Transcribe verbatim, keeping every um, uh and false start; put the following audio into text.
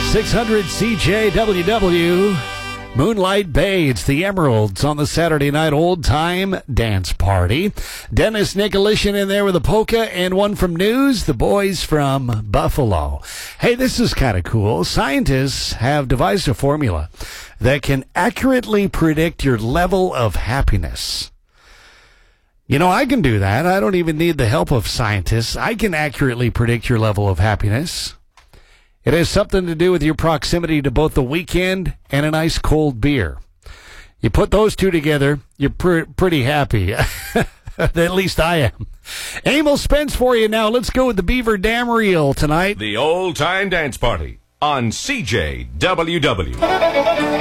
six hundred C J W W. Moonlight Bay. It's the Emeralds on the Saturday night old time dance party. Dennis Nicolishin in there with a polka, and one from News, the boys from Buffalo. Hey, this is kind of cool. Scientists have devised a formula that can accurately predict your level of happiness. You know, I can do that. I don't even need the help of scientists. I can accurately predict your level of happiness. It has something to do with your proximity to both the weekend and an ice cold beer. You put those two together, you're pr- pretty happy. At least I am. Emil Spence for you now. Let's go with the Beaver Dam Reel tonight. The Old Time Dance Party on C J W W.